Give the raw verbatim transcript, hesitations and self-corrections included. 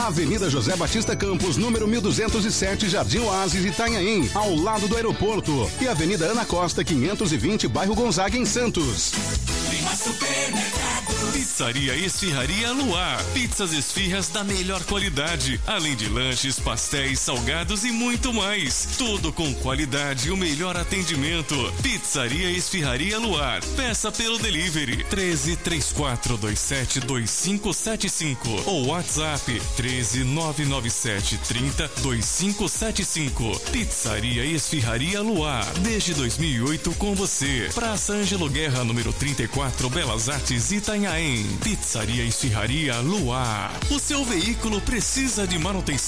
Avenida José Batista Campos, número mil duzentos e sete, Jardim Oásis, Itanhaém, ao lado do aeroporto. E Avenida Ana Costa, quinhentos e vinte, bairro Gonzaga, em Santos. Pizzaria Esfirraria Luar. Pizzas esfirras da melhor qualidade, além de lanches, pastéis, salgados e muito mais. Tudo com qualidade e o melhor atendimento. Pizzaria Esfirraria Luar. Peça pelo delivery treze, três quatro dois sete, dois cinco sete cinco ou WhatsApp treze, nove nove sete, trinta, vinte e cinco setenta e cinco. Pizzaria Esfirraria Luar. Desde dois mil e oito com você. Praça Ângelo Guerra, número trinta e quatro, Belas Artes, Itanhaém. Pizzaria Esfirraria Luar. O seu veículo precisa de manutenção